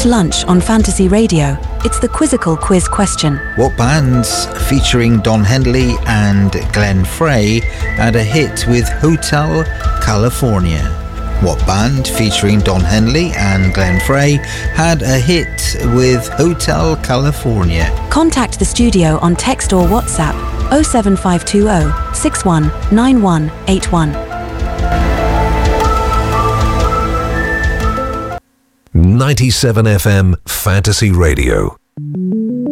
Eat Lunch on Fantasy Radio. It's the quizzical quiz question. What bands featuring Don Henley and Glenn Frey had a hit with Hotel California? What band featuring Don Henley and Glenn Frey had a hit with Hotel California? Contact the studio on text or WhatsApp 07520 619181. 97 FM Fantasy Radio.